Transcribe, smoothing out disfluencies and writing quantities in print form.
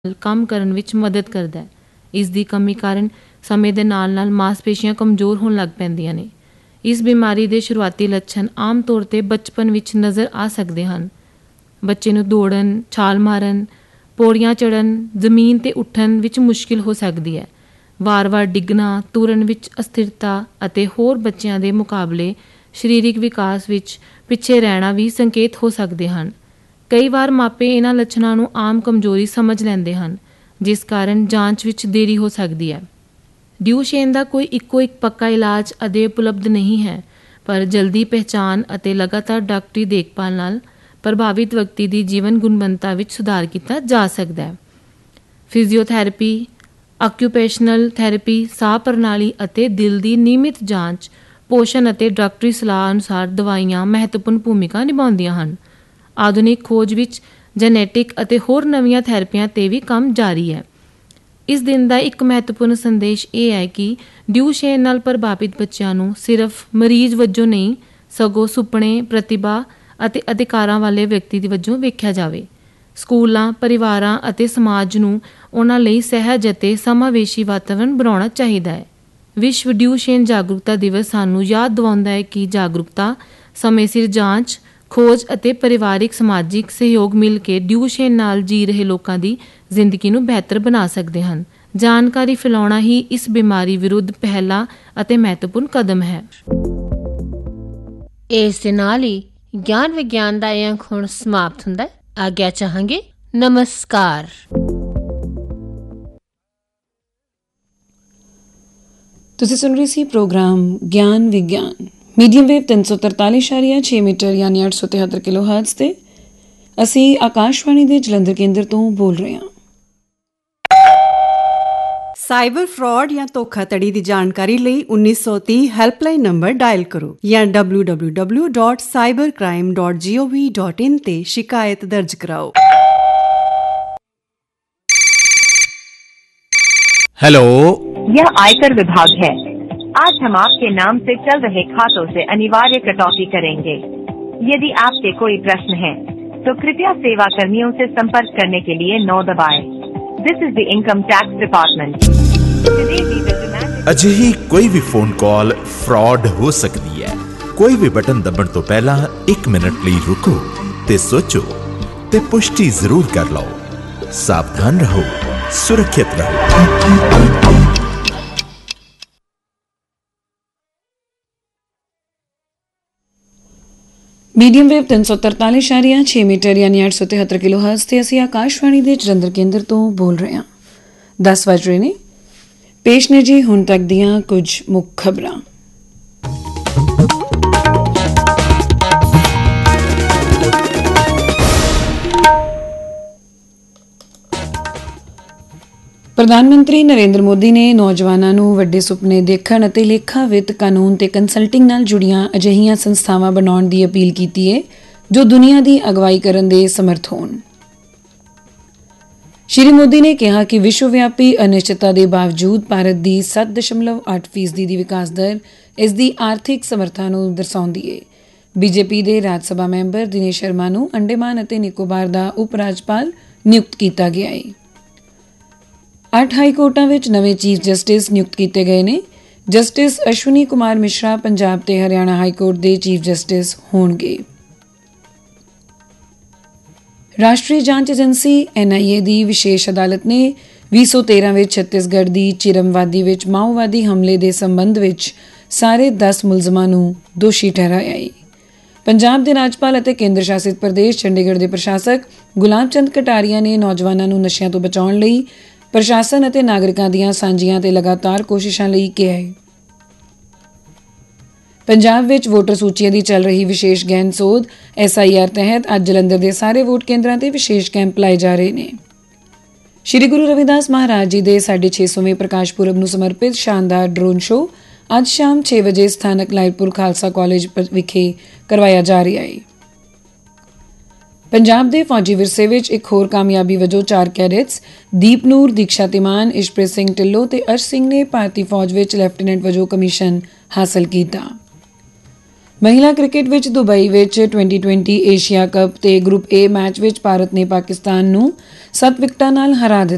ਕੰਮ ਕਰਨ ਵਿੱਚ ਮਦਦ ਕਰਦਾ ਹੈ। ਇਸ ਦੀ ਕਮੀ ਕਾਰਨ ਸਮੇਂ ਦੇ ਨਾਲ ਮਾਸਪੇਸ਼ੀਆਂ ਕਮਜ਼ੋਰ ਹੋਣ ਲੱਗ ਪੈਂਦੀਆਂ ਨੇ। ਇਸ ਬਿਮਾਰੀ ਦੇ ਸ਼ੁਰੂਆਤੀ ਲੱਛਣ ਆਮ ਤੌਰ 'ਤੇ ਬਚਪਨ ਵਿੱਚ ਨਜ਼ਰ ਆ ਸਕਦੇ ਹਨ। ਬੱਚੇ ਨੂੰ ਦੌੜਨ, ਛਾਲ ਮਾਰਨ, ਪੌੜੀਆਂ ਚੜ੍ਹਨ, ਜ਼ਮੀਨ 'ਤੇ ਉੱਠਣ ਵਿੱਚ ਮੁਸ਼ਕਿਲ ਹੋ ਸਕਦੀ ਹੈ। ਵਾਰ-ਵਾਰ ਡਿੱਗਣਾ, ਤੁਰਨ ਵਿੱਚ ਅਸਥਿਰਤਾ ਅਤੇ ਹੋਰ ਬੱਚਿਆਂ ਦੇ ਮੁਕਾਬਲੇ ਸਰੀਰਕ ਵਿਕਾਸ ਵਿੱਚ ਪਿੱਛੇ ਰਹਿਣਾ ਵੀ ਸੰਕੇਤ ਹੋ ਸਕਦੇ ਹਨ। ਕਈ ਵਾਰ ਮਾਪੇ ਇਹਨਾਂ ਲੱਛਣਾਂ ਨੂੰ ਆਮ ਕਮਜ਼ੋਰੀ ਸਮਝ ਲੈਂਦੇ ਹਨ, ਜਿਸ ਕਾਰਨ ਜਾਂਚ ਵਿੱਚ ਦੇਰੀ ਹੋ ਸਕਦੀ ਹੈ। ਡਿਊਸ਼ੇਨ ਦਾ ਕੋਈ ਇੱਕੋ ਇੱਕ ਪੱਕਾ ਇਲਾਜ ਅਜੇ ਉਪਲਬਧ ਨਹੀਂ ਹੈ, ਪਰ ਜਲਦੀ ਪਹਿਚਾਣ ਅਤੇ ਲਗਾਤਾਰ ਡਾਕਟਰੀ ਦੇਖਭਾਲ ਨਾਲ ਪ੍ਰਭਾਵਿਤ ਵਿਅਕਤੀ ਦੀ ਜੀਵਨ ਗੁਣਵੱਤਾ ਵਿੱਚ ਸੁਧਾਰ ਕੀਤਾ ਜਾ ਸਕਦਾ ਹੈ। ਫਿਜ਼ੀਓਥੈਰੇਪੀ, ਆਕਿਊਪੇਸ਼ਨਲ ਥੈਰੇਪੀ, ਸਾਹ ਪ੍ਰਣਾਲੀ ਅਤੇ ਦਿਲ ਦੀ ਨਿਯਮਿਤ ਜਾਂਚ, ਪੋਸ਼ਣ ਅਤੇ ਡਾਕਟਰੀ ਸਲਾਹ ਅਨੁਸਾਰ ਦਵਾਈਆਂ ਮਹੱਤਵਪੂਰਨ ਭੂਮਿਕਾ ਨਿਭਾਉਂਦੀਆਂ ਹਨ। ਆਧੁਨਿਕ ਖੋਜ ਵਿੱਚ ਜੈਨੇਟਿਕ ਅਤੇ ਹੋਰ ਨਵੀਆਂ ਥੈਰੇਪੀਆਂ 'ਤੇ ਵੀ ਕੰਮ ਜਾਰੀ ਹੈ। ਇਸ ਦਿਨ ਦਾ ਇੱਕ ਮਹੱਤਵਪੂਰਨ ਸੰਦੇਸ਼ ਇਹ ਹੈ ਕਿ ਡਿਊਸ਼ੇਨ ਨਾਲ ਪ੍ਰਭਾਵਿਤ ਬੱਚਿਆਂ ਨੂੰ ਸਿਰਫ ਮਰੀਜ਼ ਵਜੋਂ ਨਹੀਂ, ਸਗੋਂ ਸੁਪਨੇ, ਪ੍ਰਤਿਭਾ ਅਤੇ ਅਧਿਕਾਰਾਂ ਵਾਲੇ ਵਿਅਕਤੀ ਦੇ ਵਜੋਂ ਵੇਖਿਆ ਜਾਵੇ। ਸਕੂਲਾਂ, ਪਰਿਵਾਰਾਂ ਅਤੇ ਸਮਾਜ ਨੂੰ ਉਹਨਾਂ ਲਈ ਸਹਿਜ ਅਤੇ ਸਮਾਵੇਸ਼ੀ ਵਾਤਾਵਰਣ ਬਣਾਉਣਾ ਚਾਹੀਦਾ ਹੈ। ਵਿਸ਼ਵ ਡਿਊਸ਼ੇਨ ਜਾਗਰੂਕਤਾ ਦਿਵਸ ਸਾਨੂੰ ਯਾਦ ਦਿਵਾਉਂਦਾ ਹੈ ਕਿ ਜਾਗਰੂਕਤਾ, ਸਮੇਂ ਸਿਰ ਜਾਂਚ, ਖੋਜ ਅਤੇ ਪਰਿਵਾਰਿਕ ਸਮਾਜਿਕ ਸਹਿਯੋਗ ਮਿਲ ਕੇ ਡਿਊਸ਼ੇਨ ਨਾਲ ਜੀ ਰਹੇ ਲੋਕਾਂ ਦੀ ਜ਼ਿੰਦਗੀ ਨੂੰ ਬਿਹਤਰ ਬਣਾ ਸਕਦੇ ਹਨ। ਜਾਣਕਾਰੀ ਫੈਲਾਉਣਾ ਹੀ ਇਸ ਬਿਮਾਰੀ ਵਿਰੁੱਧ ਪਹਿਲਾ ਅਤੇ ਮਹੱਤਵਪੂਰਨ ਕਦਮ ਹੈ। ਇਸ ਦੇ ਨਾਲ ਹੀ ਗਿਆਨ ਵਿਗਿਆਨ ਦਾ ਇਹ ਅੰਕ ਹੁਣ ਸਮਾਪਤ ਹੁੰਦਾ ਹੈ। ਆਗਿਆ ਚਾਹਾਂਗੇ। ਨਮਸਕਾਰ। ਤੁਸੀਂ ਸੁਣ ਰਹੇ ਸੀ ਪ੍ਰੋਗਰਾਮ ਗਿਆਨ ਵਿਗਿਆਨ, ਮੀਡੀਅਮ ਵੇਵ 343.6 ਮੀਟਰ ਯਾਨੀ 873 ਕਿਲੋ ਹਰਟਜ਼ ਤੇ। ਅਸੀਂ ਆਕਾਸ਼ਵਾਣੀ ਦੇ ਜਲੰਧਰ ਕੇਂਦਰ ਤੋਂ ਬੋਲ ਰਹੇ ਹਾਂ। ਸਾਈਬਰ ਫਰਾਡ ਜਾਂ ਧੋਖਾਧੜੀ ਦੀ ਜਾਣਕਾਰੀ ਲਈ 1930 ਹੈਲਪਲਾਈਨ ਨੰਬਰ ਡਾਇਲ ਕਰੋ ਜਾਂ www.cybercrime.gov.in ਤੇ ਸ਼ਿਕਾਇਤ ਦਰਜ ਕਰਾਓ। हेलो, यह आयकर विभाग है। आज हम आपके नाम से चल रहे खातों से अनिवार्य कटौती करेंगे। यदि आपके कोई प्रश्न है तो कृपया सेवा कर्मियों से संपर्क करने के लिए 9 दबाएं। This is the Income Tax Department. ਅਜਿਹੀ ਕੋਈ ਵੀ ਫੋਨ ਕਾਲ ਫਰਾਡ ਹੋ ਸਕਦੀ ਹੈ। ਕੋਈ ਵੀ ਬਟਨ ਦਬਣ ਤੋਂ ਪਹਿਲਾਂ 1 ਮਿੰਟ ਲਈ ਰੁਕੋ ਤੇ ਸੋਚੋ ਤੇ ਪੁਸ਼ਟੀ ਜ਼ਰੂਰ ਕਰ ਲਓ। ਸਾਵਧਾਨ ਰਹੋ, ਸੁਰੱਖਿਅਤ ਰਹੋ। ਮੀਡੀਅਮ ਵੇਵ 343.6 ਮੀਟਰ ਯਾਨੀ 873 ਕਿਲੋ ਹਰਟਜ਼ ਤੇ ਅਸੀਂ ਆਕਾਸ਼ਵਾਣੀ ਦੇ ਜਲੰਧਰ ਕੇਂਦਰ ਤੋਂ ਬੋਲ ਰਹੇ ਹਾਂ। 10 ਵਜ ਰਹੇ ਨੇ। ਪੇਸ਼ ਨੇ ਜੀ ਹੁਣ ਤੱਕ ਦੀਆਂ ਕੁਝ ਮੁੱਖ ਖਬਰਾਂ। ਪ੍ਰਧਾਨ ਮੰਤਰੀ ਨਰਿੰਦਰ ਮੋਦੀ ਨੇ ਨੌਜਵਾਨਾਂ ਨੂੰ ਵੱਡੇ ਸੁਪਨੇ ਦੇਖਣ ਅਤੇ ਲੇਖਾ ਵਿੱਤ, ਕਾਨੂੰਨ ਤੇ ਕੰਸਲਟਿੰਗ ਨਾਲ ਜੁੜੀਆਂ ਅਜਿਹੀਆਂ ਸੰਸਥਾਵਾਂ ਬਣਾਉਣ ਦੀ ਅਪੀਲ ਕੀਤੀ ਹੈ ਜੋ ਦੁਨੀਆ ਦੀ ਅਗਵਾਈ ਕਰਨ ਦੇ ਸਮਰਥ ਹੋਣ। ਸ਼੍ਰੀ ਮੋਦੀ ਨੇ ਕਿਹਾ ਕਿ ਵਿਸ਼ਵ ਵਿਆਪੀ ਅਨਿਸ਼ਚਿਤਤਾ ਦੇ ਬਾਵਜੂਦ ਭਾਰਤ ਦੀ 7.8% ਦੀ ਵਿਕਾਸ ਦਰ ਇਸ ਦੀ ਆਰਥਿਕ ਸਮਰੱਥਾ ਨੂੰ ਦਰਸਾਉਂਦੀ ਹੈ। ਬੀਜੇਪੀ ਦੇ ਰਾਜ ਸਭਾ ਮੈਂਬਰ ਦਿਨੇਸ਼ ਸ਼ਰਮਾ ਨੂੰ ਅੰਡੇਮਾਨ ਅਤੇ ਨਿਕੋਬਾਰ ਦਾ ਉਪ ਰਾਜਪਾਲ ਨਿਯੁਕਤ ਕੀਤਾ ਗਿਆ ਹੈ। 8 ਹਾਈ ਕੋਰਟਾਂ ਵਿੱਚ ਨਵੇਂ ਚੀਫ ਜਸਟਿਸ ਨਿਯੁਕਤ ਕੀਤੇ ਗਏ ਨੇ। ਜਸਟਿਸ ਅਸ਼ਵਨੀ ਕੁਮਾਰ ਮਿਸ਼ਰਾ ਪੰਜਾਬ ਤੇ ਹਰਿਆਣਾ ਹਾਈ ਕੋਰਟ ਦੇ ਚੀਫ ਜਸਟਿਸ ਹੋਣਗੇ। ਰਾਸ਼ਟਰੀ ਜਾਂਚ ਏਜੰਸੀ NIA ਦੀ ਵਿਸ਼ੇਸ਼ ਅਦਾਲਤ ਨੇ 2013 ਵਿੱਚ ਛੱਤੀਸਗੜ੍ਹ ਦੀ ਚਿਰਮਵਾਦੀ ਵਿੱਚ ਮਾਓਵਾਦੀ ਹਮਲੇ ਦੇ ਸੰਬੰਧ ਵਿੱਚ ਸਾਰੇ 10 ਮੁਲਜ਼ਮਾਂ ਨੂੰ ਦੋਸ਼ੀ ਠਹਿਰਾਇਆ ਹੈ। ਪੰਜਾਬ ਦੇ ਰਾਜਪਾਲ ਅਤੇ ਕੇਂਦਰ ਸ਼ਾਸਿਤ ਪ੍ਰਦੇਸ਼ ਚੰਡੀਗੜ੍ਹ ਦੇ ਪ੍ਰਸ਼ਾਸਕ ਗੁਲਾਬ ਚੰਦ ਕਟਾਰੀਆ ਨੇ ਨੌਜਵਾਨਾਂ ਨੂੰ ਨਸ਼ਿਆਂ ਤੋਂ ਬਚਾਉਣ ਲਈ ਪ੍ਰਸ਼ਾਸਨ ਅਤੇ ਨਾਗਰਿਕਾਂ ਦੀਆਂ ਸਾਂਝੀਆਂ ਤੇ ਲਗਾਤਾਰ ਕੋਸ਼ਿਸ਼ਾਂ ਲਈ ਕਿਹਾ ਹੈ। ਪੰਜਾਬ ਵਿੱਚ ਵੋਟਰ ਸੂਚੀਆਂ ਦੀ ਚੱਲ ਰਹੀ ਵਿਸ਼ੇਸ਼ ਗਹਿਨ ਸੋਧ SIR ਤਹਿਤ ਅੱਜ ਜਲੰਧਰ ਦੇ ਸਾਰੇ ਵੋਟ ਕੇਂਦਰਾਂ ਤੇ ਵਿਸ਼ੇਸ਼ ਕੈਂਪ ਲਾਏ ਜਾ ਰਹੇ ਨੇ। ਸ਼੍ਰੀ ਗੁਰੂ ਰਵਿਦਾਸ ਮਹਾਰਾਜ ਜੀ ਦੇ 650ਵੇਂ ਪ੍ਰਕਾਸ਼ ਪੁਰਬ ਨੂੰ ਸਮਰਪਿਤ ਸ਼ਾਨਦਾਰ ਡਰੋਨ ਸ਼ੋਅ ਅੱਜ ਸ਼ਾਮ 6 ਵਜੇ ਸਥਾਨਕ ਲਾਇਲਪੁਰ ਖਾਲਸਾ ਕਾਲਜ ਵਿਖੇ ਕਰਵਾਇਆ ਜਾ ਰਿਹਾ ਹੈ। ਪੰਜਾਬ ਦੇ ਫੌਜੀ ਵਿਰਸੇ ਵਿੱਚ ਇੱਕ ਹੋਰ ਕਾਮਯਾਬੀ ਵਜੋਂ 4 ਕੈਡੇਟਸ ਦੀਪਨੂਰ, ਦੀਕਸ਼ਾ ਤਿਮਾਨ, ਇਸ਼ਪ੍ਰੀਤ ਸਿੰਘ ਢਿੱਲੋਂ ਤੇ ਅਰਸ਼ ਸਿੰਘ ਨੇ ਭਾਰਤੀ ਫੌਜ ਵਿੱਚ ਲੈਫਟੀਨੈਂਟ ਵਜੋਂ ਕਮਿਸ਼ਨ ਹਾਸਲ ਕੀਤਾ। ਮਹਿਲਾ ਕ੍ਰਿਕਟ ਵਿੱਚ ਦੁਬਈ ਵਿੱਚ 2020 ਏਸ਼ੀਆ ਕੱਪ ਤੇ ਗਰੁੱਪ A ਮੈਚ ਵਿੱਚ ਭਾਰਤ ਨੇ ਪਾਕਿਸਤਾਨ ਨੂੰ 7 ਵਿਕਟਾਂ ਨਾਲ ਹਰਾ ਦਿੱਤਾ।